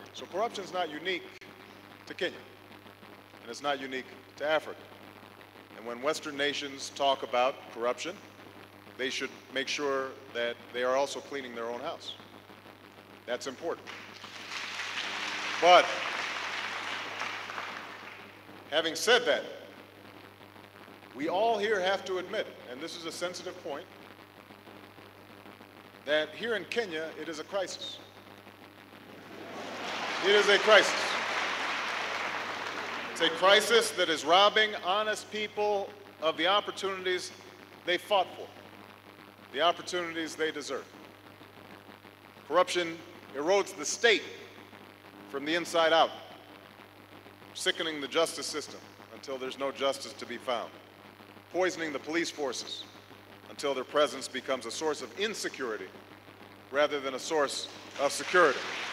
So corruption is not unique to Kenya, and it's not unique to Africa. And when Western nations talk about corruption, they should make sure that they are also cleaning their own house. That's important. But having said that, we all here have to admit, and this is a sensitive point, that here in Kenya, it is a crisis. It is a crisis. It's a crisis that is robbing honest people of the opportunities they fought for, the opportunities they deserve. Corruption erodes the state from the inside out, sickening the justice system until there's no justice to be found, poisoning the police forces until their presence becomes a source of insecurity rather than a source of security.